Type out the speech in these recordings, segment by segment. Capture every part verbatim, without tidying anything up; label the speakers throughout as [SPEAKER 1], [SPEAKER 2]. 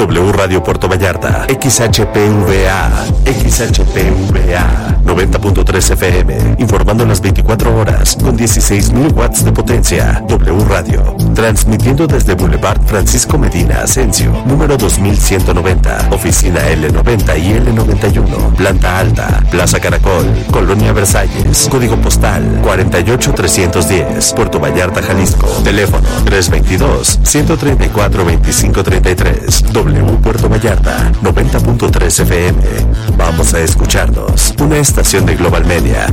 [SPEAKER 1] W Radio Puerto Vallarta, X H P V A, X H P V A, noventa punto tres F M, informando las veinticuatro horas con dieciséis mil watts de potencia. W Radio, transmitiendo desde Boulevard Francisco Medina Asensio, número dos mil ciento noventa, oficina L noventa y L noventa y uno, planta alta, Plaza Caracol, Colonia Versalles, código postal cuarenta y ocho trescientos diez, Puerto Vallarta, Jalisco, teléfono tres veintidós, ciento treinta y cuatro, veinticinco treinta y tres. W Puerto Vallarta, noventa punto tres F M. Vamos a escucharnos. Una estación de Global Media.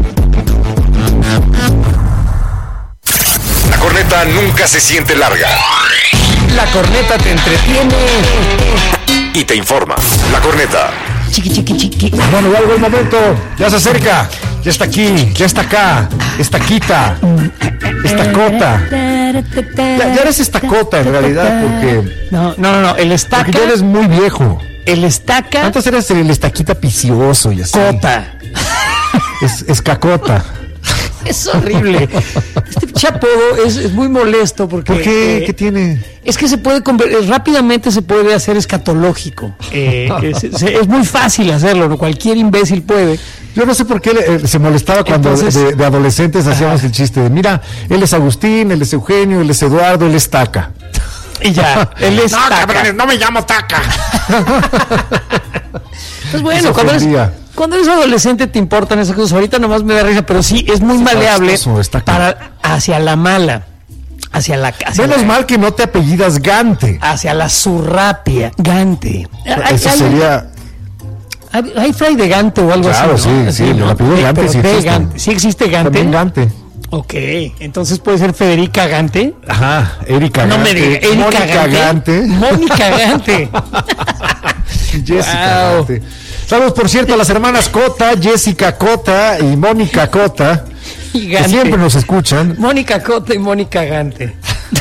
[SPEAKER 2] La corneta nunca se siente larga.
[SPEAKER 3] La corneta te entretiene
[SPEAKER 2] y te informa. La corneta.
[SPEAKER 3] Chiqui, chiqui, chiqui.
[SPEAKER 4] Bueno, ya llegó el momento. Ya se acerca. Ya está aquí. Ya está acá. Estaquita. Estacota. Ya, ya eres estacota en realidad porque...
[SPEAKER 3] No, no, no, no. El estaca...
[SPEAKER 4] Porque ya eres muy viejo.
[SPEAKER 3] El estaca...
[SPEAKER 4] Antes eras el estaquita picioso y así.
[SPEAKER 3] Cota.
[SPEAKER 4] Es, es cacota.
[SPEAKER 3] Es horrible. Este chapodo es, es muy molesto porque...
[SPEAKER 4] ¿Por qué?
[SPEAKER 3] Eh,
[SPEAKER 4] ¿Qué tiene?
[SPEAKER 3] Es que se puede convertir, rápidamente se puede hacer escatológico. Eh, es, es, es muy fácil hacerlo, ¿no? Cualquier imbécil puede.
[SPEAKER 4] Yo no sé por qué le, se molestaba cuando Entonces, de, de adolescentes hacíamos ajá. el chiste de, mira, él es Agustín, él es Eugenio, él es Eduardo, él es Taca.
[SPEAKER 3] Y ya, él es
[SPEAKER 4] no,
[SPEAKER 3] Taca.
[SPEAKER 4] Cabrones, no me llamo Taca.
[SPEAKER 3] Pues bueno, cuando eres, cuando eres adolescente te importan esas cosas. Ahorita nomás me da risa, pero sí, es muy maleable para hacia la mala. Hacia la casa.
[SPEAKER 4] Menos la, mal que no te apellidas Gante.
[SPEAKER 3] Hacia la surrapia. Gante.
[SPEAKER 4] Eso hay, sería...
[SPEAKER 3] Hay, hay Fray de Gante o algo
[SPEAKER 4] claro,
[SPEAKER 3] así, ¿no?
[SPEAKER 4] sí,
[SPEAKER 3] así,
[SPEAKER 4] sí,
[SPEAKER 3] ¿no?
[SPEAKER 4] el apellido Gante sí existe.
[SPEAKER 3] Gante. ¿Sí existe Gante?
[SPEAKER 4] También Gante.
[SPEAKER 3] Ok, entonces puede ser Federica Gante.
[SPEAKER 4] Ajá, Erika
[SPEAKER 3] no
[SPEAKER 4] Gante.
[SPEAKER 3] No me diga, Erika
[SPEAKER 4] Mónica
[SPEAKER 3] Gante.
[SPEAKER 4] Gante.
[SPEAKER 3] Mónica Gante.
[SPEAKER 4] Jessica wow. Gante. Saludos, por cierto, a las hermanas Cota, Jessica Cota y Mónica Cota, y que siempre nos escuchan.
[SPEAKER 3] Mónica Cota y Mónica Gante.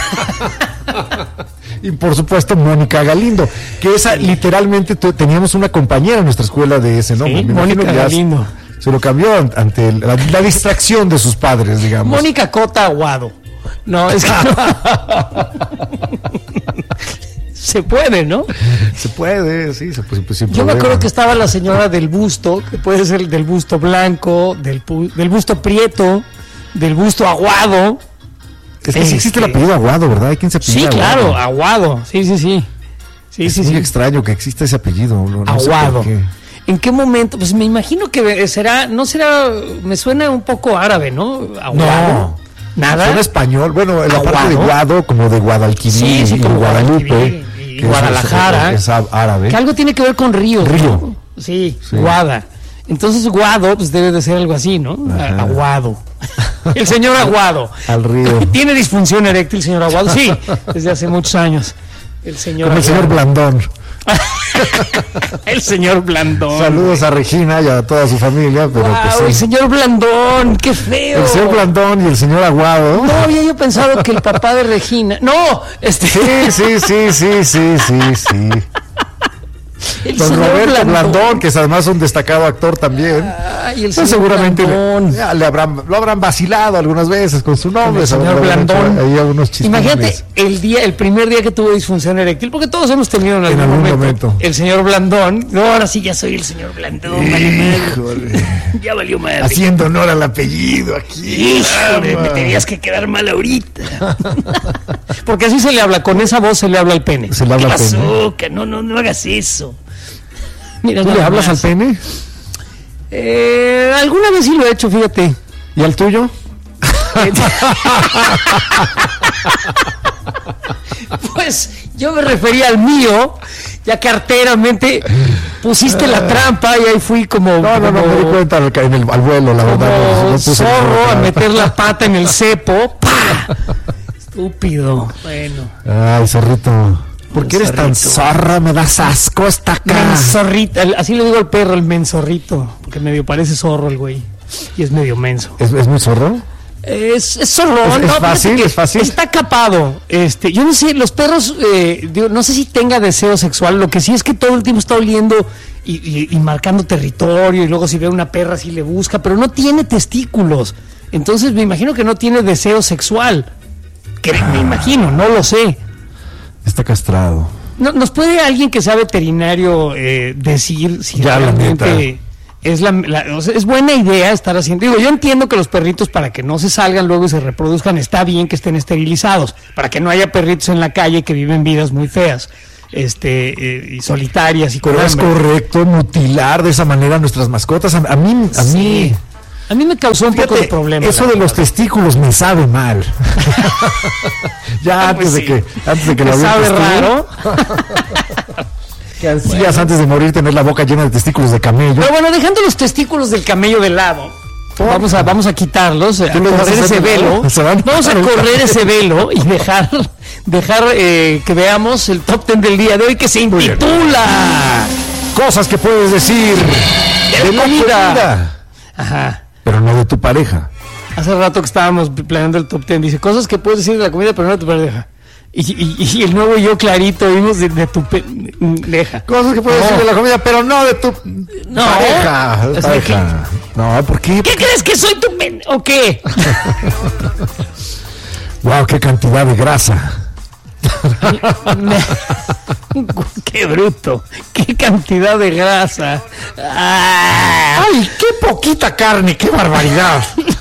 [SPEAKER 4] Y por supuesto Mónica Galindo, que esa literalmente t- teníamos una compañera en nuestra escuela de ese nombre.
[SPEAKER 3] Sí, Mónica Galindo.
[SPEAKER 4] Se lo cambió ante el, la, la distracción de sus padres, digamos.
[SPEAKER 3] Mónica Cota Aguado. No, es que no. Se puede, ¿no?
[SPEAKER 4] Se puede, sí, se puede. Sin
[SPEAKER 3] Yo
[SPEAKER 4] problema.
[SPEAKER 3] me acuerdo que estaba la señora del busto, que puede ser del busto blanco, del, del busto prieto, del busto aguado.
[SPEAKER 4] Es que sí existe el apellido Aguado, ¿verdad? ¿Hay quien se apellida
[SPEAKER 3] Sí,
[SPEAKER 4] Aguado?
[SPEAKER 3] claro, Aguado. Sí, sí, sí. Sí,
[SPEAKER 4] es
[SPEAKER 3] sí,
[SPEAKER 4] muy
[SPEAKER 3] sí.
[SPEAKER 4] extraño que exista ese apellido. No, no
[SPEAKER 3] Aguado.
[SPEAKER 4] Sé por qué.
[SPEAKER 3] ¿En qué momento? Pues me imagino que será, no será, me suena un poco árabe, ¿no? Aguado.
[SPEAKER 4] No.
[SPEAKER 3] ¿Nada?
[SPEAKER 4] Suena español. Bueno, en la
[SPEAKER 3] Aguado.
[SPEAKER 4] parte de Guado, como de Guadalquivir
[SPEAKER 3] sí, sí,
[SPEAKER 4] y
[SPEAKER 3] como
[SPEAKER 4] Guadalupe.
[SPEAKER 3] Y Guadalajara.
[SPEAKER 4] Es, es árabe.
[SPEAKER 3] Que algo tiene que ver con río.
[SPEAKER 4] Río.
[SPEAKER 3] ¿No? Sí, sí, Guada. Entonces Guado, pues debe de ser algo así, ¿no? Ajá. Aguado. El señor Aguado.
[SPEAKER 4] Al río.
[SPEAKER 3] ¿Tiene disfunción eréctil, señor Aguado? Sí, desde hace muchos años. El señor
[SPEAKER 4] Como el señor Blandón.
[SPEAKER 3] El señor Blandón.
[SPEAKER 4] Saludos a Regina y a toda su familia. Pero
[SPEAKER 3] wow,
[SPEAKER 4] pues, sí.
[SPEAKER 3] El señor Blandón, qué feo.
[SPEAKER 4] El señor Blandón y el señor Aguado.
[SPEAKER 3] No había yo pensado que el papá de Regina. No, este.
[SPEAKER 4] Sí, sí, sí, sí, sí, sí, sí.
[SPEAKER 3] El
[SPEAKER 4] Don Roberto Blandón. Blandón, que es además un destacado actor también.
[SPEAKER 3] Ay, el
[SPEAKER 4] pues seguramente
[SPEAKER 3] le,
[SPEAKER 4] ya, le habrán, lo habrán vacilado algunas veces con su nombre.
[SPEAKER 3] El señor Blandón.
[SPEAKER 4] Ahí algunos
[SPEAKER 3] imagínate el día, el primer día que tuvo disfunción eréctil, porque todos hemos tenido en algún,
[SPEAKER 4] en algún
[SPEAKER 3] momento,
[SPEAKER 4] momento.
[SPEAKER 3] El señor Blandón. No, ahora sí ya soy el señor Blandón. Vale, ya valió madre.
[SPEAKER 4] Haciendo honor al apellido aquí.
[SPEAKER 3] Híjole, me tenías que quedar mal ahorita. Porque así se le habla, con esa voz se le habla al pene.
[SPEAKER 4] Se le habla
[SPEAKER 3] al
[SPEAKER 4] pene.
[SPEAKER 3] Que no, no, no hagas eso. Mira,
[SPEAKER 4] ¿tú le hablas
[SPEAKER 3] más.
[SPEAKER 4] al pene?
[SPEAKER 3] Eh, alguna vez sí lo he hecho, fíjate.
[SPEAKER 4] ¿Y al tuyo?
[SPEAKER 3] Pues yo me refería al mío, ya que arteramente pusiste la trampa y ahí fui como...
[SPEAKER 4] No, no,
[SPEAKER 3] como,
[SPEAKER 4] no me di cuenta en el, al vuelo, la verdad.
[SPEAKER 3] Como
[SPEAKER 4] no, no
[SPEAKER 3] zorro a meter la pata en el cepo. ¡Pah! Estúpido. Bueno.
[SPEAKER 4] Ay, zorrito. ¿Por qué eres tan zorra? Me das asco esta acá.
[SPEAKER 3] Menzorrito, así le digo al perro, el menzorrito, porque medio parece zorro el güey, y es medio menso.
[SPEAKER 4] ¿Es, es muy zorro?
[SPEAKER 3] Es, es zorrón.
[SPEAKER 4] ¿Es,
[SPEAKER 3] no,
[SPEAKER 4] es fácil? ¿Es fácil?
[SPEAKER 3] Está capado. Este, yo no sé, los perros, eh, digo, no sé si tenga deseo sexual, lo que sí es que todo el tiempo está oliendo y, y, y marcando territorio, y luego si ve a una perra sí le busca, pero no tiene testículos. Entonces me imagino que no tiene deseo sexual. Que ah. me imagino, no lo sé.
[SPEAKER 4] Está castrado.
[SPEAKER 3] no, ¿nos puede alguien que sea veterinario eh, decir si
[SPEAKER 4] Ya, la
[SPEAKER 3] realmente
[SPEAKER 4] neta.
[SPEAKER 3] es la, la- o sea, es buena idea estar haciendo? Digo, yo entiendo que los perritos, para que no se salgan luego y se reproduzcan, está bien que estén esterilizados, para que no haya perritos en la calle que viven vidas muy feas, este eh, y solitarias y con
[SPEAKER 4] Pero es
[SPEAKER 3] hambre.
[SPEAKER 4] correcto mutilar de esa manera a nuestras mascotas. A, a mí, a
[SPEAKER 3] Sí.
[SPEAKER 4] mí.
[SPEAKER 3] A mí me causó un poco
[SPEAKER 4] Fíjate,
[SPEAKER 3] de problema.
[SPEAKER 4] eso
[SPEAKER 3] la
[SPEAKER 4] de los
[SPEAKER 3] verdad.
[SPEAKER 4] testículos me sabe mal. ya
[SPEAKER 3] Ah,
[SPEAKER 4] antes
[SPEAKER 3] pues
[SPEAKER 4] de
[SPEAKER 3] sí.
[SPEAKER 4] que antes de que
[SPEAKER 3] ¿Te
[SPEAKER 4] lo
[SPEAKER 3] sabe
[SPEAKER 4] avientes tú,
[SPEAKER 3] raro?
[SPEAKER 4] que ansías antes de morir tener la boca llena de testículos de camello.
[SPEAKER 3] Pero bueno, dejando los testículos del camello de lado, vamos a, vamos a quitarlos, a
[SPEAKER 4] ¿Tú los vas a
[SPEAKER 3] correr
[SPEAKER 4] hacer
[SPEAKER 3] ese
[SPEAKER 4] de lado?
[SPEAKER 3] velo.
[SPEAKER 4] Se van a
[SPEAKER 3] Vamos a
[SPEAKER 4] quitar el-
[SPEAKER 3] correr ese velo y dejar, dejar eh, que veamos el top ten del día de hoy, que se
[SPEAKER 4] Muy bien.
[SPEAKER 3] intitula
[SPEAKER 4] Cosas que puedes decir
[SPEAKER 3] De
[SPEAKER 4] de la
[SPEAKER 3] comida.
[SPEAKER 4] comida,
[SPEAKER 3] Ajá.
[SPEAKER 4] pero no de tu pareja.
[SPEAKER 3] Hace rato que estábamos planeando el top ten, dice cosas que puedes decir de la comida, pero no de tu pareja. Y, y, y el nuevo yo clarito vimos de, de tu pareja.
[SPEAKER 4] Cosas que puedes
[SPEAKER 3] No.
[SPEAKER 4] decir de la comida, pero no de tu
[SPEAKER 3] No.
[SPEAKER 4] pareja.
[SPEAKER 3] O sea,
[SPEAKER 4] pareja. No, ¿por qué?
[SPEAKER 3] ¿Qué crees que soy tu pen o qué?
[SPEAKER 4] Wow, qué cantidad de grasa.
[SPEAKER 3] Qué bruto, qué cantidad de grasa. Ah,
[SPEAKER 4] Ay, qué poquita carne, qué barbaridad.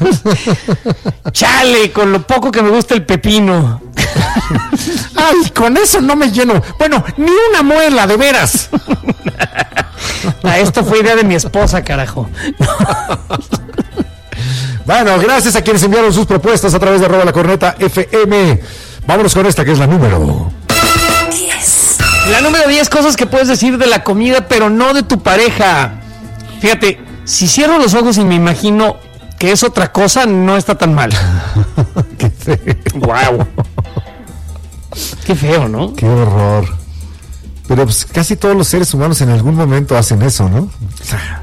[SPEAKER 3] chale, con lo poco que me gusta el pepino.
[SPEAKER 4] Ay, con eso no me lleno. Bueno, ni una muela, de veras.
[SPEAKER 3] Ah, esto fue idea de mi esposa, carajo.
[SPEAKER 4] Bueno, gracias a quienes enviaron sus propuestas a través de arroba la corneta F M. Vámonos con esta que es la número.
[SPEAKER 3] La número diez, cosas que puedes decir de la comida, pero no de tu pareja. Fíjate, si cierro los ojos y me imagino que es otra cosa, no está tan mal.
[SPEAKER 4] Qué feo.
[SPEAKER 3] Wow. Qué feo, ¿no?
[SPEAKER 4] Qué horror. Pero pues casi todos los seres humanos en algún momento hacen eso, ¿no? O sea,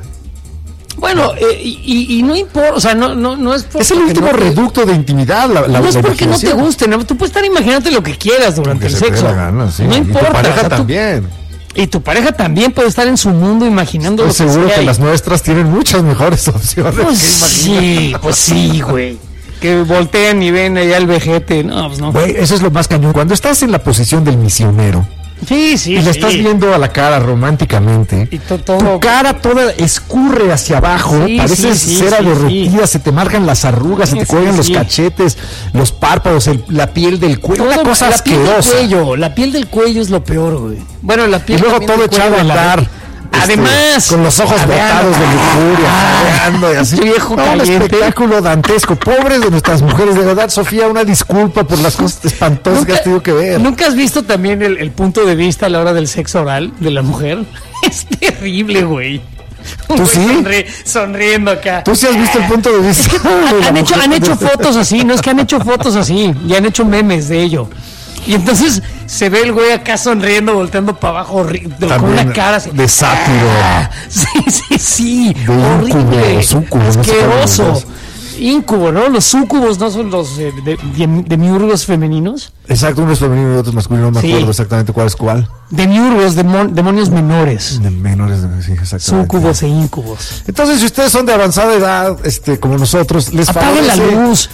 [SPEAKER 3] Bueno, eh, y, y no importa, o sea, no, no, no es porque
[SPEAKER 4] es el último
[SPEAKER 3] no te-
[SPEAKER 4] reducto de intimidad. La, la,
[SPEAKER 3] no es
[SPEAKER 4] la
[SPEAKER 3] porque no te
[SPEAKER 4] imaginación.
[SPEAKER 3] guste, ¿no? Tú puedes estar imaginándote lo que quieras durante
[SPEAKER 4] Que
[SPEAKER 3] el
[SPEAKER 4] se te dé
[SPEAKER 3] sexo.
[SPEAKER 4] la gana, sí.
[SPEAKER 3] No
[SPEAKER 4] Y
[SPEAKER 3] importa.
[SPEAKER 4] tu pareja
[SPEAKER 3] o sea, tú-
[SPEAKER 4] también.
[SPEAKER 3] y tu pareja también puede estar en su mundo imaginando
[SPEAKER 4] Estoy
[SPEAKER 3] lo que
[SPEAKER 4] seguro
[SPEAKER 3] sea
[SPEAKER 4] que
[SPEAKER 3] y-
[SPEAKER 4] las nuestras tienen muchas mejores opciones.
[SPEAKER 3] Pues
[SPEAKER 4] que imaginar.
[SPEAKER 3] sí, pues sí, güey. Que voltean y ven allá el vejete. No, pues no.
[SPEAKER 4] Güey, eso es lo más cañón. Cuando estás en la posición del misionero
[SPEAKER 3] Sí, sí,
[SPEAKER 4] y le
[SPEAKER 3] sí.
[SPEAKER 4] estás viendo a la cara románticamente,
[SPEAKER 3] Y to- todo-
[SPEAKER 4] tu cara toda escurre hacia abajo,
[SPEAKER 3] Sí,
[SPEAKER 4] parece
[SPEAKER 3] sí, sí,
[SPEAKER 4] cera
[SPEAKER 3] sí,
[SPEAKER 4] derretida, se te marcan las arrugas,
[SPEAKER 3] Sí,
[SPEAKER 4] se te
[SPEAKER 3] sí,
[SPEAKER 4] cuelgan los
[SPEAKER 3] sí.
[SPEAKER 4] cachetes, los párpados, el- la piel del cuello, una
[SPEAKER 3] todo-
[SPEAKER 4] cosa
[SPEAKER 3] la piel del
[SPEAKER 4] asquerosa.
[SPEAKER 3] cuello, la piel del cuello es lo peor, güey. Bueno, la
[SPEAKER 4] Y
[SPEAKER 3] piel
[SPEAKER 4] luego
[SPEAKER 3] también
[SPEAKER 4] todo
[SPEAKER 3] del cuello
[SPEAKER 4] echado a
[SPEAKER 3] de la-
[SPEAKER 4] andar. este,
[SPEAKER 3] Además,
[SPEAKER 4] con los ojos
[SPEAKER 3] jadeando.
[SPEAKER 4] botados de lujuria,
[SPEAKER 3] Ah,
[SPEAKER 4] jadeando y así.
[SPEAKER 3] este viejo
[SPEAKER 4] No, un
[SPEAKER 3] caliente.
[SPEAKER 4] espectáculo dantesco. Pobres de nuestras mujeres, de verdad, Sofía, una disculpa por las cosas espantosas que has tenido que ver.
[SPEAKER 3] ¿Nunca has visto también el, el punto de vista a la hora del sexo oral de la mujer? Es terrible, güey. Un
[SPEAKER 4] ¿Tú
[SPEAKER 3] güey
[SPEAKER 4] sí?
[SPEAKER 3] sonri- sonriendo acá.
[SPEAKER 4] ¿Tú sí has visto el punto de vista? de la
[SPEAKER 3] Han hecho,
[SPEAKER 4] mujer?
[SPEAKER 3] han hecho fotos así, no es que han hecho fotos así, y han hecho memes de ello. Y entonces se ve el güey acá sonriendo, volteando para abajo, horri- con
[SPEAKER 4] También
[SPEAKER 3] una cara así.
[SPEAKER 4] de sátiro.
[SPEAKER 3] Ah, sí, sí, sí.
[SPEAKER 4] De
[SPEAKER 3] horrible.
[SPEAKER 4] íncubo, súcubo, no sé
[SPEAKER 3] asqueroso.
[SPEAKER 4] cuál de los
[SPEAKER 3] Incubo, ¿no? Los súcubos no son los eh, de, de- demiurgos femeninos.
[SPEAKER 4] Exacto, uno es femenino y otro es masculino, no me
[SPEAKER 3] Sí.
[SPEAKER 4] acuerdo exactamente cuál es cuál.
[SPEAKER 3] Demiurgos, demon- demonios menores.
[SPEAKER 4] De menores, de- sí, exactamente.
[SPEAKER 3] Súcubos e incubos.
[SPEAKER 4] Entonces, si ustedes son de avanzada edad, este, como nosotros, les
[SPEAKER 3] Apaguen la
[SPEAKER 4] favorece-
[SPEAKER 3] luz.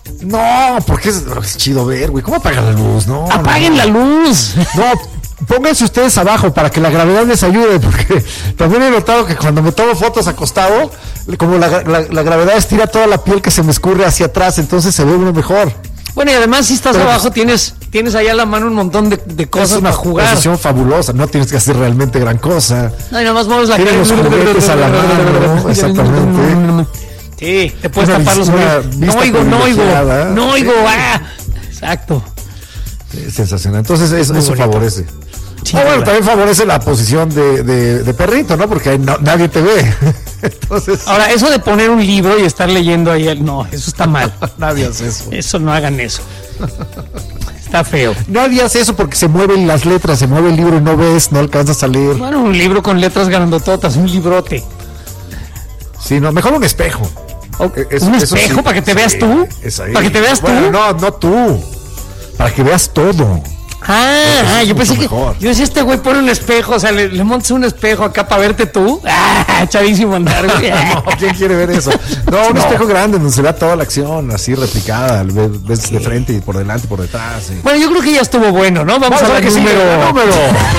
[SPEAKER 4] No, porque es, es chido ver, güey. ¿Cómo apagan la luz? No.
[SPEAKER 3] Apaguen
[SPEAKER 4] no.
[SPEAKER 3] la luz.
[SPEAKER 4] No, pónganse ustedes abajo para que la gravedad les ayude, porque también he notado que cuando me tomo fotos acostado, como la, la, la gravedad estira toda la piel que se me escurre hacia atrás, entonces se ve uno mejor.
[SPEAKER 3] Bueno, y además si estás
[SPEAKER 4] Pero,
[SPEAKER 3] abajo
[SPEAKER 4] pues,
[SPEAKER 3] tienes tienes allá a la mano un montón de, de
[SPEAKER 4] Es
[SPEAKER 3] cosas
[SPEAKER 4] una
[SPEAKER 3] para jugar.
[SPEAKER 4] posición fabulosa, no tienes que hacer realmente gran cosa.
[SPEAKER 3] No, y nada más vamos la
[SPEAKER 4] Tienes los juguetes a la mano, exactamente.
[SPEAKER 3] Sí, te puedes
[SPEAKER 4] Una
[SPEAKER 3] tapar los
[SPEAKER 4] vis- una
[SPEAKER 3] oídos.
[SPEAKER 4] vista
[SPEAKER 3] No oigo, no oigo,
[SPEAKER 4] privilegiada.
[SPEAKER 3] no oigo. Ah, exacto.
[SPEAKER 4] Es sensacional. Entonces eso,
[SPEAKER 3] Muy
[SPEAKER 4] eso
[SPEAKER 3] bonito.
[SPEAKER 4] favorece.
[SPEAKER 3] Sí,
[SPEAKER 4] Ah, bueno,
[SPEAKER 3] verdad.
[SPEAKER 4] también favorece la posición de, de, de perrito, ¿no? Porque ahí no- nadie te ve. Entonces,
[SPEAKER 3] Ahora, eso de poner un libro y estar leyendo ahí, el- no, eso está mal.
[SPEAKER 4] nadie hace eso.
[SPEAKER 3] Eso no hagan eso. Está feo.
[SPEAKER 4] Nadie hace eso porque se mueven las letras, se mueve el libro y no ves, no alcanzas a leer.
[SPEAKER 3] Bueno, un libro con letras grandototas, un librote.
[SPEAKER 4] Sí, no, mejor un espejo. Eh, eso-
[SPEAKER 3] ¿Un
[SPEAKER 4] eso
[SPEAKER 3] espejo
[SPEAKER 4] sí,
[SPEAKER 3] para que te
[SPEAKER 4] sí,
[SPEAKER 3] veas tú?
[SPEAKER 4] es ahí.
[SPEAKER 3] ¿Para que te veas
[SPEAKER 4] Bueno,
[SPEAKER 3] tú?
[SPEAKER 4] No, no tú. Para que veas todo.
[SPEAKER 3] Ah, ah,
[SPEAKER 4] es
[SPEAKER 3] yo pensé
[SPEAKER 4] mucho
[SPEAKER 3] que.
[SPEAKER 4] mejor.
[SPEAKER 3] Yo decía, este güey pone un espejo, o sea, le, le montas un espejo acá para verte tú. Ah, chavísimo andar, güey.
[SPEAKER 4] No, ¿quién quiere ver eso? No, un
[SPEAKER 3] No.
[SPEAKER 4] espejo grande donde se vea toda la acción, así replicada, ves, ves de frente y por delante y por detrás. y-
[SPEAKER 3] Bueno, yo creo que ya estuvo bueno, ¿no? Vamos,
[SPEAKER 4] Vamos
[SPEAKER 3] a
[SPEAKER 4] a
[SPEAKER 3] la
[SPEAKER 4] ver qué sigue,
[SPEAKER 3] número.
[SPEAKER 4] la número.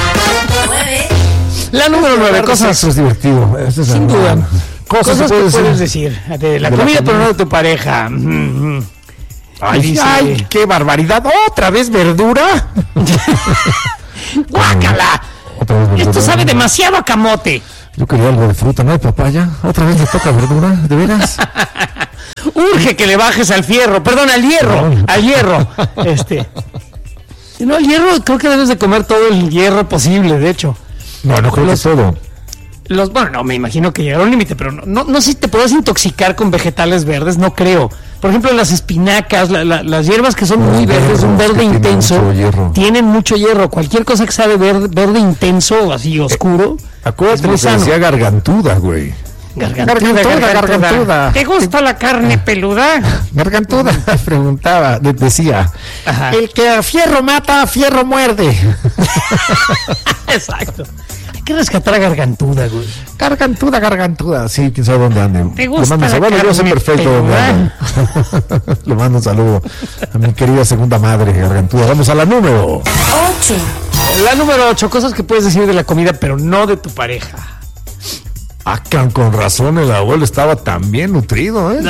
[SPEAKER 3] La número nueve, cosas.
[SPEAKER 4] Eso es divertido. Eso es
[SPEAKER 3] Sin duda.
[SPEAKER 4] Cosas,
[SPEAKER 3] Cosas
[SPEAKER 4] que,
[SPEAKER 3] que
[SPEAKER 4] puedes
[SPEAKER 3] puedes decir de la
[SPEAKER 4] de la
[SPEAKER 3] comida,
[SPEAKER 4] comida.
[SPEAKER 3] pero no de tu pareja. Mm, mm.
[SPEAKER 4] Ay,
[SPEAKER 3] Dice-
[SPEAKER 4] ay, qué barbaridad. ¿Otra vez verdura?
[SPEAKER 3] ¡Guácala!
[SPEAKER 4] Otra vez verdura.
[SPEAKER 3] Esto sabe demasiado a camote.
[SPEAKER 4] Yo quería algo de fruta, ¿no? De papaya. ¿Otra vez me toca verdura? ¿De veras?
[SPEAKER 3] Urge que le bajes al fierro, perdón, al hierro,
[SPEAKER 4] No.
[SPEAKER 3] al hierro. Este. No, el hierro, creo que debes de comer todo el hierro posible, de hecho.
[SPEAKER 4] No, no creo
[SPEAKER 3] Los-
[SPEAKER 4] que todo.
[SPEAKER 3] Los, bueno, no, me imagino que llegará a un límite, pero no, no, no sé si te puedes intoxicar con vegetales verdes, no creo. Por ejemplo, las espinacas, la- la- las hierbas que son
[SPEAKER 4] No,
[SPEAKER 3] muy verdes,
[SPEAKER 4] hierro,
[SPEAKER 3] un verde
[SPEAKER 4] que tienen
[SPEAKER 3] intenso,
[SPEAKER 4] mucho hierro.
[SPEAKER 3] tienen mucho hierro. Cualquier cosa que sea de verde, verde intenso, así oscuro,
[SPEAKER 4] Acuérdate
[SPEAKER 3] es
[SPEAKER 4] lo
[SPEAKER 3] muy
[SPEAKER 4] que
[SPEAKER 3] sano.
[SPEAKER 4] decía gargantuda, güey.
[SPEAKER 3] Gargantuda,
[SPEAKER 4] Gargantuda, gargantuda.
[SPEAKER 3] ¿Te gusta la carne peluda?
[SPEAKER 4] Gargantuda preguntaba, de- decía,
[SPEAKER 3] Ajá.
[SPEAKER 4] el que a fierro mata, a fierro muerde.
[SPEAKER 3] Exacto. Hay que rescatar a Gargantuda, güey.
[SPEAKER 4] Gargantuda, gargantuda. Sí, quién sabe dónde ande.
[SPEAKER 3] ¿Te gusta
[SPEAKER 4] Le mando un
[SPEAKER 3] la
[SPEAKER 4] saludo. Bueno, yo sé
[SPEAKER 3] carne
[SPEAKER 4] perfecto dónde
[SPEAKER 3] peluda?
[SPEAKER 4] anda. Le mando un saludo a mi querida segunda madre, Gargantuda. Vamos a la número.
[SPEAKER 5] ocho,
[SPEAKER 3] La número ocho, cosas que puedes decir de la comida, pero no de tu pareja.
[SPEAKER 4] Ah, can- con razón el abuelo estaba tan bien nutrido, ¿eh?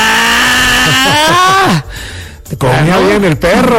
[SPEAKER 3] ¡Ah!
[SPEAKER 4] Comía bien el perro.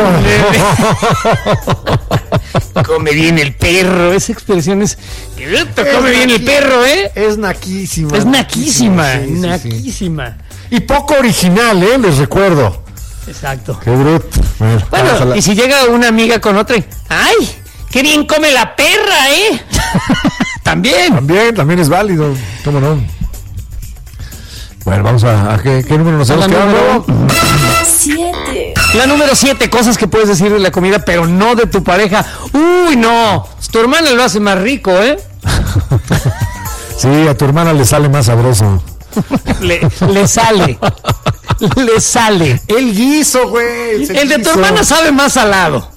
[SPEAKER 3] Come bien el perro. Esa expresión es. Come bien el perro, ¿eh?
[SPEAKER 4] Es naquísima.
[SPEAKER 3] Es naquísima.
[SPEAKER 4] Sí, sí, sí.
[SPEAKER 3] Naquísima.
[SPEAKER 4] Y poco original, ¿eh? Les recuerdo.
[SPEAKER 3] Exacto.
[SPEAKER 4] Qué bruto. Bueno, vamos a
[SPEAKER 3] Bueno,
[SPEAKER 4] la-
[SPEAKER 3] y si llega una amiga con otra, y, ¡ay! ¡Qué bien come la perra, eh! También.
[SPEAKER 4] También, también es válido. ¿Cómo no? Bueno, vamos a, a ¿qué, qué número nos
[SPEAKER 3] A
[SPEAKER 4] hemos
[SPEAKER 3] la
[SPEAKER 4] quedado?
[SPEAKER 3] número-
[SPEAKER 5] siete,
[SPEAKER 3] La número siete, cosas que puedes decir de la comida, pero no de tu pareja. ¡Uy, no! Tu hermana lo hace más rico, ¿eh?
[SPEAKER 4] Sí, a tu hermana le sale más sabroso.
[SPEAKER 3] Le, le sale. Le sale.
[SPEAKER 4] El guiso, güey.
[SPEAKER 3] El de tu hermana sabe más salado.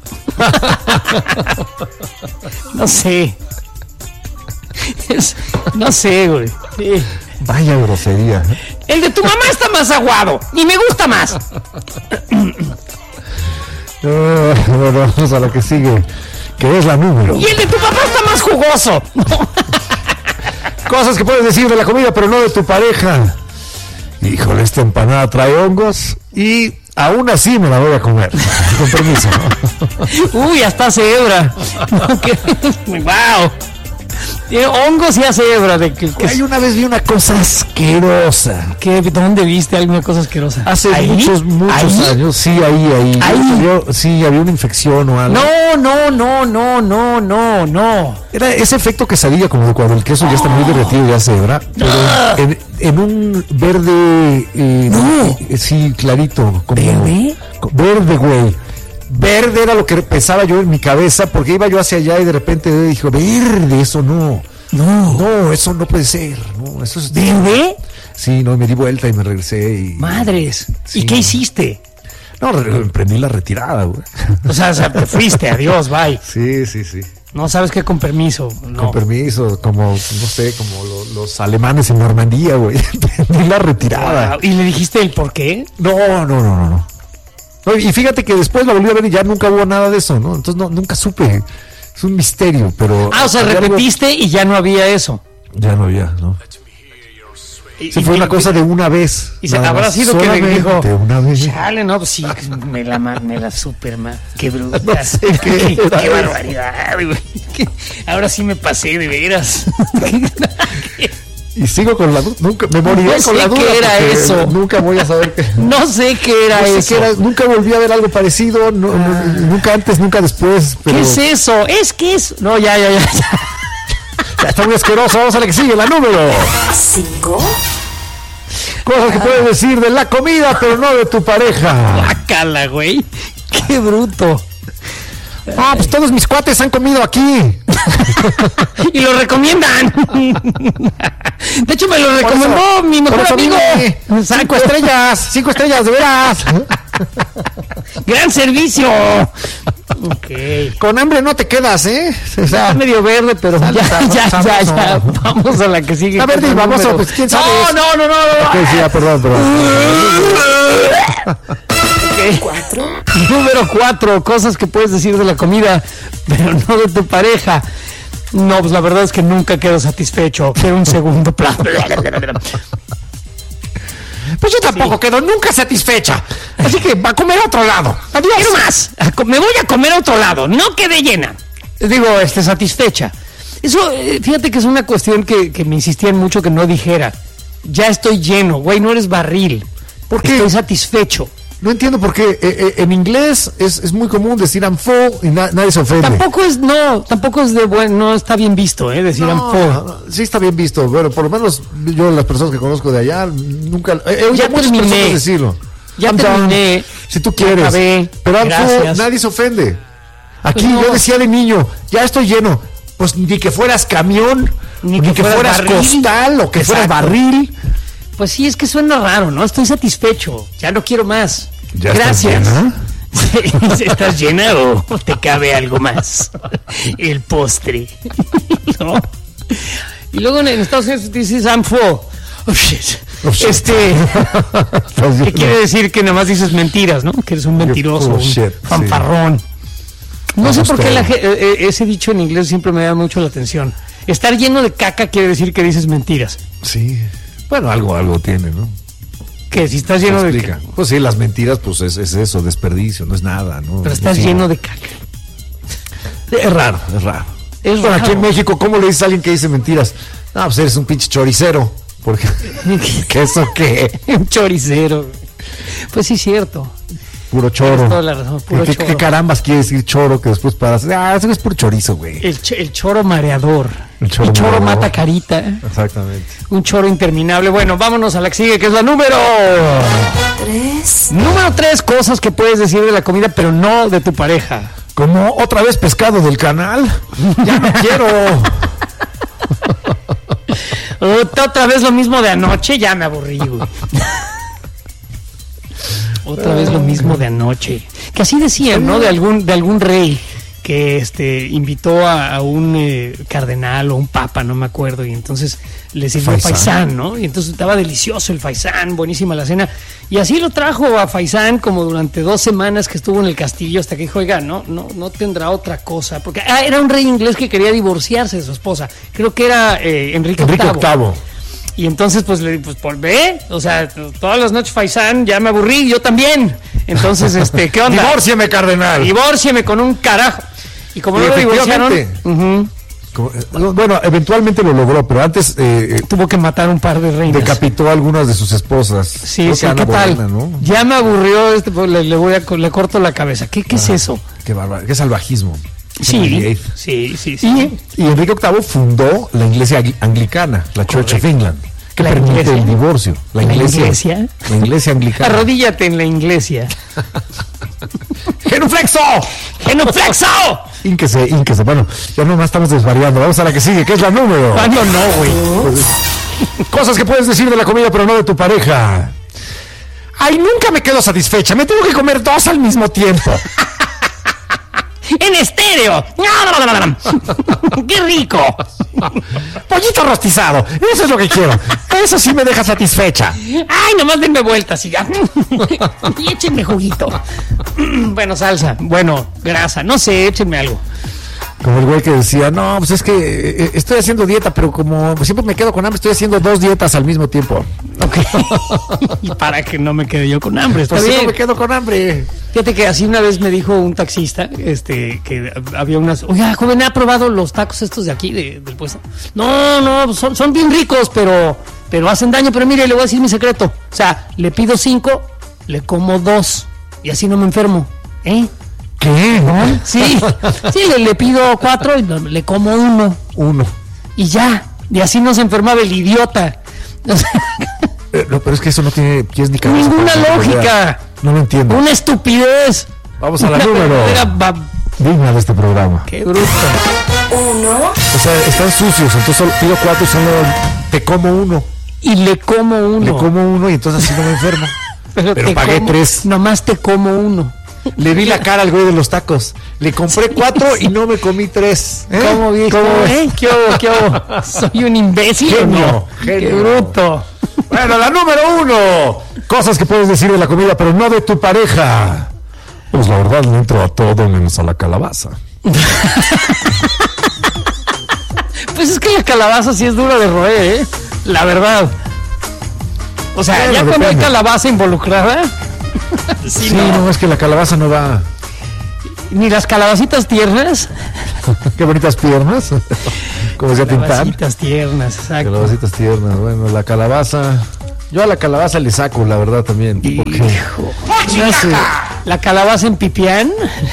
[SPEAKER 3] No sé. Es- no sé, güey. Sí.
[SPEAKER 4] Vaya grosería.
[SPEAKER 3] El de tu mamá está más aguado y me gusta más.
[SPEAKER 4] Ah, bueno, vamos a la que sigue, que es la número.
[SPEAKER 3] Y el de tu papá está más jugoso.
[SPEAKER 4] Cosas que puedes decir de la comida, pero no de tu pareja. Híjole, esta empanada trae hongos y aún así me la voy a comer. Con permiso.
[SPEAKER 3] Uy, hasta hace hebra. Wow. Tiene hongos y hace hebra. De que, que-
[SPEAKER 4] Ay, una vez vi una cosa asquerosa.
[SPEAKER 3] ¿qué? ¿Dónde viste alguna cosa asquerosa?
[SPEAKER 4] Hace
[SPEAKER 3] ¿Ahí?
[SPEAKER 4] muchos, muchos
[SPEAKER 3] ¿Ahí?
[SPEAKER 4] años. Sí, ahí, ahí.
[SPEAKER 3] Ahí.
[SPEAKER 4] Yo- sí, había una infección o algo.
[SPEAKER 3] No, no, no, no, no, no, no.
[SPEAKER 4] Era ese efecto quesadilla como de cuando el queso ya está muy derretido y hace hebra. Pero en, en un verde. Eh,
[SPEAKER 3] No.
[SPEAKER 4] eh, sí, clarito. Como,
[SPEAKER 3] ¿Verde?
[SPEAKER 4] co- Verde, güey. Verde era lo que pensaba yo en mi cabeza porque iba yo hacia allá y de repente dijo, verde, eso no.
[SPEAKER 3] No.
[SPEAKER 4] No, eso no puede ser. No, eso es.
[SPEAKER 3] ¿Verde?
[SPEAKER 4] Sí, no, y me di vuelta y me regresé y.
[SPEAKER 3] Madres.
[SPEAKER 4] Sí.
[SPEAKER 3] ¿Y qué hiciste?
[SPEAKER 4] No, re- emprendí la retirada, güey.
[SPEAKER 3] O sea, o sea, te fuiste, adiós, bye.
[SPEAKER 4] Sí, sí, sí.
[SPEAKER 3] No sabes qué con permiso. No.
[SPEAKER 4] Con permiso, como, no sé, como lo- los alemanes en Normandía, güey. Emprendí la retirada.
[SPEAKER 3] Wow. ¿Y le dijiste el por qué?
[SPEAKER 4] No, no, no, no, no. No, y fíjate que después la volví a ver y ya nunca hubo nada de eso, ¿no? Entonces no, nunca supe. Es un misterio, pero.
[SPEAKER 3] Ah, o sea,
[SPEAKER 4] había algo-
[SPEAKER 3] repetiste y ya no había eso.
[SPEAKER 4] Ya no había, ¿no?
[SPEAKER 3] Y,
[SPEAKER 4] Sí,
[SPEAKER 3] y-
[SPEAKER 4] fue una
[SPEAKER 3] y-
[SPEAKER 4] cosa de una vez.
[SPEAKER 3] Y se
[SPEAKER 4] nada
[SPEAKER 3] habrá
[SPEAKER 4] más.
[SPEAKER 3] sido que le
[SPEAKER 4] Solamente
[SPEAKER 3] dijo.
[SPEAKER 4] una vez.
[SPEAKER 3] Chale, no, pues sí, me la, ma- me la super ma- Qué bruta.
[SPEAKER 4] No sé qué
[SPEAKER 3] qué,
[SPEAKER 4] era
[SPEAKER 3] qué
[SPEAKER 4] eso.
[SPEAKER 3] barbaridad, güey. Que Ahora sí me pasé, de veras.
[SPEAKER 4] Y sigo con la duda. Nunca me moriré
[SPEAKER 3] No
[SPEAKER 4] con
[SPEAKER 3] sé
[SPEAKER 4] la duda.
[SPEAKER 3] qué era
[SPEAKER 4] porque
[SPEAKER 3] eso.
[SPEAKER 4] Nunca voy a saber qué.
[SPEAKER 3] No sé qué era
[SPEAKER 4] No sé
[SPEAKER 3] eso.
[SPEAKER 4] qué era, nunca volví a ver algo parecido. no- no- nunca antes, nunca después. Pero
[SPEAKER 3] ¿Qué es eso? Es que es. No, ya, ya, ya.
[SPEAKER 4] ya está muy asqueroso. Vamos a la que sigue, la número.
[SPEAKER 5] cinco,
[SPEAKER 4] Cosas que puedes decir de la comida, pero no de tu pareja.
[SPEAKER 3] Guácala, güey. Qué bruto.
[SPEAKER 4] Ah, pues todos mis cuates han comido aquí.
[SPEAKER 3] Y lo recomiendan. De hecho, me lo recomendó mi
[SPEAKER 4] Por
[SPEAKER 3] mejor
[SPEAKER 4] eso
[SPEAKER 3] amigo.
[SPEAKER 4] vine.
[SPEAKER 3] Exacto.
[SPEAKER 4] Cinco estrellas, cinco estrellas, de veras.
[SPEAKER 3] Gran servicio. Ok.
[SPEAKER 4] Con hambre no te quedas, ¿eh? O sea,
[SPEAKER 3] Está medio verde, pero ya,
[SPEAKER 4] sab-
[SPEAKER 3] ya, ya,
[SPEAKER 4] sabroso.
[SPEAKER 3] ya. Vamos a la que sigue.
[SPEAKER 4] Está verde y
[SPEAKER 3] Con
[SPEAKER 4] baboso,
[SPEAKER 3] número.
[SPEAKER 4] pues, ¿quién sabe?
[SPEAKER 3] No, no, no, no, no.
[SPEAKER 4] ok, sí, ya, perdón, perdón.
[SPEAKER 3] Ok.
[SPEAKER 5] cuatro,
[SPEAKER 3] Número cuatro, cosas que puedes decir de la comida, pero no de tu pareja. No, pues la verdad es que nunca quedo satisfecho. Quiero un segundo plato.
[SPEAKER 4] Pues yo tampoco
[SPEAKER 3] Sí.
[SPEAKER 4] quedo nunca satisfecha. Así que va a comer a otro lado. Adiós.
[SPEAKER 3] Quiero más. A co- Me voy a comer a otro lado. No quedé llena. Digo, este, satisfecha. Eso, eh, fíjate que es una cuestión que, que me insistían mucho que no dijera. Ya estoy lleno, güey, no eres barril.
[SPEAKER 4] ¿Por qué?
[SPEAKER 3] Estoy satisfecho.
[SPEAKER 4] No entiendo por qué. Eh, eh, en inglés es, es muy común decir I'm full y na- nadie se ofende.
[SPEAKER 3] Tampoco es, no, tampoco es de buen, no está bien visto, eh, decir I'm
[SPEAKER 4] No,
[SPEAKER 3] full.
[SPEAKER 4] no, sí está bien visto. Bueno, por lo menos yo, las personas que conozco de allá, nunca. He oído
[SPEAKER 3] Ya
[SPEAKER 4] a muchas
[SPEAKER 3] terminé.
[SPEAKER 4] personas decirlo.
[SPEAKER 3] Ya
[SPEAKER 4] I'm done,
[SPEAKER 3] terminé.
[SPEAKER 4] si tú
[SPEAKER 3] Ya
[SPEAKER 4] quieres.
[SPEAKER 3] acabé.
[SPEAKER 4] Pero I'm full,
[SPEAKER 3] Gracias.
[SPEAKER 4] nadie se ofende. Aquí
[SPEAKER 3] Pues no.
[SPEAKER 4] yo decía de niño, ya estoy lleno. Pues ni que fueras camión,
[SPEAKER 3] Ni
[SPEAKER 4] ni,
[SPEAKER 3] que
[SPEAKER 4] que,
[SPEAKER 3] fueras
[SPEAKER 4] fueras,
[SPEAKER 3] barril.
[SPEAKER 4] costal o que fueras
[SPEAKER 3] Exacto.
[SPEAKER 4] barril.
[SPEAKER 3] Pues sí, es que suena raro, ¿no? Estoy satisfecho, ya no quiero más.
[SPEAKER 4] ¿Ya estás
[SPEAKER 3] Gracias.
[SPEAKER 4] llena?
[SPEAKER 3] Sí, ¿estás llena o te cabe algo más? El postre. ¿No? Y luego en Estados Unidos dices I'm full. Oh, shit.
[SPEAKER 4] Oh, shit.
[SPEAKER 3] Este,
[SPEAKER 4] Estás
[SPEAKER 3] ¿qué
[SPEAKER 4] lleno.
[SPEAKER 3] quiere decir? Que nada más dices mentiras, ¿no? Que eres un mentiroso,
[SPEAKER 4] Oh,
[SPEAKER 3] un
[SPEAKER 4] shit,
[SPEAKER 3] fanfarrón. No sé
[SPEAKER 4] Vamos
[SPEAKER 3] por qué
[SPEAKER 4] todo.
[SPEAKER 3] la ge- eh, eh, ese dicho en inglés siempre me da mucho la atención. Estar lleno de caca quiere decir que dices mentiras.
[SPEAKER 4] Sí. Bueno, algo, algo tiene, ¿no?
[SPEAKER 3] Que si estás lleno de
[SPEAKER 4] Explica. Pues sí, las mentiras, pues es, es eso, desperdicio, no es nada, ¿no?
[SPEAKER 3] Pero estás
[SPEAKER 4] Sí.
[SPEAKER 3] lleno de caca.
[SPEAKER 4] Es raro, es raro.
[SPEAKER 3] Es
[SPEAKER 4] Bueno,
[SPEAKER 3] raro.
[SPEAKER 4] aquí en México, ¿cómo le dices a alguien que dice mentiras? No, pues eres un pinche choricero. Porque, ¿qué eso qué?
[SPEAKER 3] Un choricero. Pues sí, cierto.
[SPEAKER 4] Puro choro.
[SPEAKER 3] Tienes toda la razón, puro
[SPEAKER 4] ¿Qué,
[SPEAKER 3] choro.
[SPEAKER 4] qué carambas quiere decir choro que después paras? Ah, eso es puro chorizo, güey.
[SPEAKER 3] El, ch- el choro mareador.
[SPEAKER 4] El choro
[SPEAKER 3] El choro
[SPEAKER 4] mareador.
[SPEAKER 3] mata carita.
[SPEAKER 4] Exactamente.
[SPEAKER 3] Un choro interminable. Bueno, vámonos a la que sigue, que es la número.
[SPEAKER 5] tres,
[SPEAKER 3] Número tres, cosas que puedes decir de la comida, pero no de tu pareja.
[SPEAKER 4] Como otra vez pescado del canal. Ya no quiero.
[SPEAKER 3] Ot- Otra vez lo mismo de anoche, ya me aburrí, güey. Otra vez lo mismo de anoche. Que así decían, ¿no? De algún, de algún rey que este invitó a, a un eh, cardenal o un papa, no me acuerdo, y entonces le sirvió
[SPEAKER 4] Faisán.
[SPEAKER 3] faisán, ¿no? Y entonces estaba delicioso el faisán, buenísima la cena. Y así lo trajo a faisán como durante dos semanas que estuvo en el castillo hasta que dijo, oiga, no, no, no tendrá otra cosa. Porque ah, era un rey inglés que quería divorciarse de su esposa. Creo que era eh, Enrique,
[SPEAKER 4] Enrique
[SPEAKER 3] octavo.
[SPEAKER 4] Octavo.
[SPEAKER 3] Y entonces, pues, le pues, por ve, o sea, todas las noches faisán, ya me aburrí, yo también. Entonces, este, ¿qué onda?
[SPEAKER 4] Divórcieme, cardenal.
[SPEAKER 3] Divórcieme con un carajo. Y como
[SPEAKER 4] Y
[SPEAKER 3] no lo divorciaron,
[SPEAKER 4] efectivamente.
[SPEAKER 3] ujú,
[SPEAKER 4] Como- eh, Bueno, eventualmente lo logró, pero antes eh, eh,
[SPEAKER 3] tuvo que matar un par de reinas.
[SPEAKER 4] decapitó a algunas de sus esposas.
[SPEAKER 3] Sí,
[SPEAKER 4] Creo
[SPEAKER 3] sí,
[SPEAKER 4] que Ana
[SPEAKER 3] ¿qué tal?
[SPEAKER 4] Bolena, ¿no?
[SPEAKER 3] Ya me aburrió, este, pues, le, le voy a, co- le corto la cabeza. ¿Qué, qué es eso?
[SPEAKER 4] Qué bárbaro, qué salvajismo.
[SPEAKER 3] Sí,
[SPEAKER 4] Henry eighth.
[SPEAKER 3] sí, sí, sí.
[SPEAKER 4] Y, y Enrique octavo fundó la iglesia angli- anglicana, la Church of England, que
[SPEAKER 3] ¿La
[SPEAKER 4] permite
[SPEAKER 3] iglesia?
[SPEAKER 4] el divorcio. La
[SPEAKER 3] ¿La
[SPEAKER 4] iglesia.
[SPEAKER 3] iglesia?
[SPEAKER 4] La iglesia anglicana.
[SPEAKER 3] Arrodíllate en la iglesia.
[SPEAKER 4] ¡Genuflexo!
[SPEAKER 3] ¡Genuflexo!
[SPEAKER 4] Ínquese, ínquese. Bueno, ya nomás estamos desvariando. Vamos a la que sigue, que es la número.
[SPEAKER 3] ¿Cuándo no, güey?
[SPEAKER 4] Cosas que puedes decir de la comida, pero no de tu pareja. Ay, nunca me quedo satisfecha. Me tengo que comer dos al mismo tiempo.
[SPEAKER 3] ¡En estéreo! ¡Qué rico!
[SPEAKER 4] Pollito rostizado. Eso es lo que quiero. Eso sí me deja satisfecha.
[SPEAKER 3] ¡Ay, nomás denme vueltas y ya! Y échenme juguito. Bueno, salsa, bueno, grasa, no sé, échenme algo.
[SPEAKER 4] Como el güey que decía, no, pues es que eh, estoy haciendo dieta, pero como siempre me quedo con hambre, estoy haciendo dos dietas al mismo tiempo.
[SPEAKER 3] Ok. Y para que no me quede yo con hambre, está
[SPEAKER 4] Pues si
[SPEAKER 3] bien.
[SPEAKER 4] no me quedo con hambre.
[SPEAKER 3] Fíjate que así una vez me dijo un taxista, este, que había unas, oiga, joven, ¿ha probado los tacos estos de aquí, de- del puesto? No, no, son, son bien ricos, pero, pero hacen daño, pero mire, le voy a decir mi secreto. O sea, le pido cinco, le como dos, y así no me enfermo, ¿eh?
[SPEAKER 4] ¿Qué?
[SPEAKER 3] Sí, sí, le, le pido cuatro y no- le como uno,
[SPEAKER 4] Uno.
[SPEAKER 3] y ya, y así no se enfermaba el idiota. O sea,
[SPEAKER 4] Eh, no, pero es que eso no tiene pies ni cabeza.
[SPEAKER 3] Ninguna
[SPEAKER 4] para que
[SPEAKER 3] lógica.
[SPEAKER 4] vea. No lo entiendo.
[SPEAKER 3] una estupidez.
[SPEAKER 4] Vamos a la
[SPEAKER 3] Una
[SPEAKER 4] número.
[SPEAKER 3] verdadera ba-
[SPEAKER 4] Digna de este programa.
[SPEAKER 3] Qué bruto.
[SPEAKER 5] uno,
[SPEAKER 4] O sea, están sucios, entonces solo pido cuatro y solo te como uno.
[SPEAKER 3] Y le como uno.
[SPEAKER 4] Le como uno y entonces así no me enfermo. Pero
[SPEAKER 3] te
[SPEAKER 4] pagué
[SPEAKER 3] como-
[SPEAKER 4] tres.
[SPEAKER 3] Nomás te como uno.
[SPEAKER 4] Le vi la cara al güey de los tacos. Le compré cuatro y no me comí tres. ¿Eh?
[SPEAKER 3] ¿Cómo viejo?
[SPEAKER 4] ¿Cómo ves?
[SPEAKER 3] ¿Eh? ¿Qué hubo, qué hubo? ¿Soy un imbécil o
[SPEAKER 4] Genio,
[SPEAKER 3] no? Qué
[SPEAKER 4] genio.
[SPEAKER 3] bruto.
[SPEAKER 4] Bueno, la número uno. Cosas que puedes decir de la comida, pero no de tu pareja. Pues la verdad le entro a todo menos a la calabaza.
[SPEAKER 3] calabaza sí es duro de roer, ¿eh? La verdad. O sea,
[SPEAKER 4] Bueno,
[SPEAKER 3] ya cuando hay
[SPEAKER 4] depende.
[SPEAKER 3] calabaza involucrada.
[SPEAKER 4] Sí, no. es que la calabaza no va.
[SPEAKER 3] Ni las calabacitas tiernas.
[SPEAKER 4] Qué bonitas piernas. Como decía Tintán.
[SPEAKER 3] Calabacitas tiernas, exacto.
[SPEAKER 4] Calabacitas tiernas. Bueno, la calabaza. Yo a la calabaza le saco, la verdad, también. Porque
[SPEAKER 3] Hijo.
[SPEAKER 4] no sé.
[SPEAKER 3] La calabaza en pipián.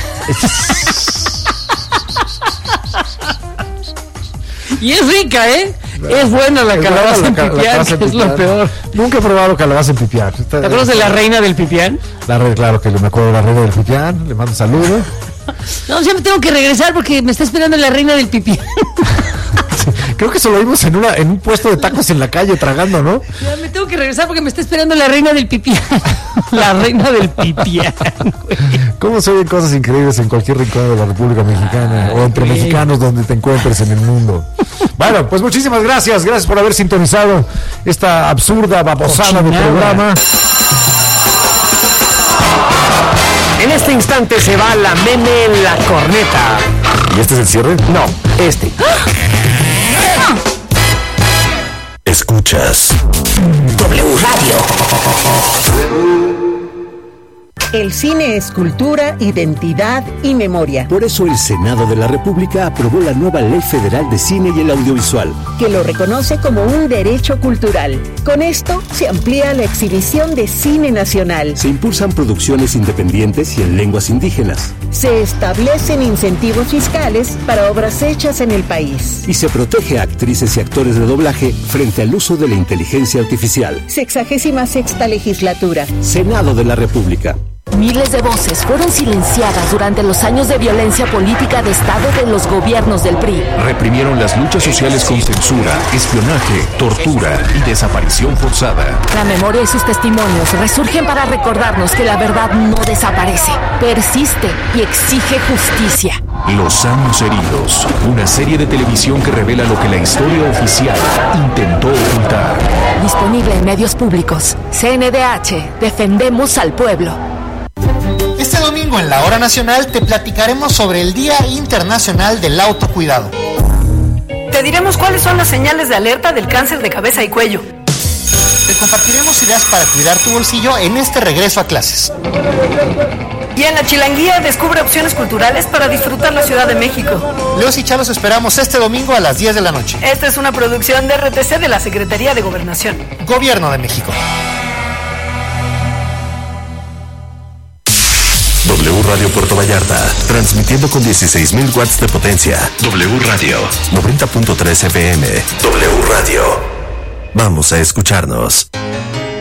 [SPEAKER 3] Y es rica, ¿eh? Es buena la
[SPEAKER 4] Es
[SPEAKER 3] calabaza
[SPEAKER 4] buena
[SPEAKER 3] en
[SPEAKER 4] la ca- la
[SPEAKER 3] pipián,
[SPEAKER 4] calabaza en
[SPEAKER 3] que es lo
[SPEAKER 4] pipián.
[SPEAKER 3] peor.
[SPEAKER 4] Nunca he probado calabaza en pipián.
[SPEAKER 3] ¿Te acuerdas de la reina del pipián?
[SPEAKER 4] La red, claro que me acuerdo de la reina del pipián. Le mando un saludo.
[SPEAKER 3] No, siempre tengo que regresar porque me está esperando la reina del pipián.
[SPEAKER 4] Creo que eso lo vimos en, una, en un puesto de tacos en la calle tragando, ¿no?
[SPEAKER 3] Ya me tengo que regresar porque me está esperando la reina del pipián. La reina del pipián, güey.
[SPEAKER 4] ¿Cómo se oyen cosas increíbles en cualquier rincón de la República Mexicana o entre
[SPEAKER 3] güey.
[SPEAKER 4] mexicanos donde te encuentres en el mundo? Bueno, pues muchísimas gracias. Gracias por haber sintonizado esta absurda babosada de
[SPEAKER 3] Cochinada.
[SPEAKER 4] programa.
[SPEAKER 3] En este instante se va la meme en la corneta.
[SPEAKER 1] ¿Y este es el cierre?
[SPEAKER 3] No, este.
[SPEAKER 1] Escuchas
[SPEAKER 5] W Radio.
[SPEAKER 6] El cine es cultura, identidad y memoria,
[SPEAKER 7] Por eso el Senado de la República aprobó la nueva Ley Federal de Cine y el Audiovisual.
[SPEAKER 6] que lo reconoce como un derecho cultural. Con esto se amplía la exhibición de cine nacional.
[SPEAKER 7] Se impulsan producciones independientes y en lenguas indígenas.
[SPEAKER 6] Se establecen incentivos fiscales para obras hechas en el país.
[SPEAKER 7] Y se protege a actrices y actores de doblaje frente al uso de la inteligencia artificial.
[SPEAKER 6] Sexagésima sexta legislatura.
[SPEAKER 7] Senado de la República.
[SPEAKER 8] Miles de voces fueron silenciadas durante los años de violencia política de Estado de los gobiernos del P R I.
[SPEAKER 2] Reprimieron las luchas sociales con censura, espionaje, tortura y desaparición forzada.
[SPEAKER 8] La memoria y sus testimonios resurgen para recordarnos que la verdad no desaparece, persiste y exige justicia.
[SPEAKER 2] Los años heridos. Una serie de televisión que revela lo que la historia oficial intentó ocultar.
[SPEAKER 8] Disponible en medios públicos. C N D H. Defendemos al pueblo.
[SPEAKER 9] Este domingo en la Hora Nacional te platicaremos sobre el Día Internacional del Autocuidado.
[SPEAKER 10] Te diremos cuáles son las señales de alerta del cáncer de cabeza y cuello.
[SPEAKER 9] Te compartiremos ideas para cuidar tu bolsillo en este regreso a clases.
[SPEAKER 10] Y en la Chilanguía descubre opciones culturales para disfrutar la Ciudad de México.
[SPEAKER 9] Leos y Chalos esperamos este domingo a las diez de la noche.
[SPEAKER 10] Esta es una producción de R T C de la Secretaría de Gobernación.
[SPEAKER 9] Gobierno de México.
[SPEAKER 1] W Radio Puerto Vallarta, transmitiendo con dieciséis mil watts de potencia. W Radio, noventa punto tres F M. W Radio. Vamos a escucharnos.